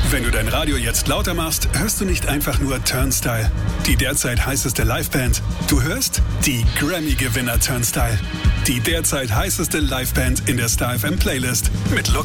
Wenn du dein Radio jetzt lauter machst, hörst du nicht einfach nur Turnstile, die derzeit heißeste Liveband. Du hörst die Grammy-Gewinner Turnstile, die derzeit heißeste Liveband in der Star FM Playlist mit Lukas